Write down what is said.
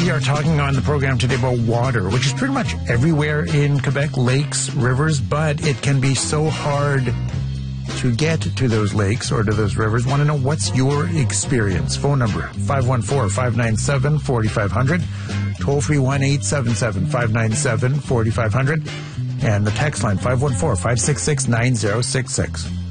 We are talking on the program today about water, which is pretty much everywhere in Quebec, lakes, rivers, but it can be so hard to get to those lakes or to those rivers. Want to know what's your experience? Phone number 514-597-4500, toll free 1-877-597-4500, and the text line 514-566-9066.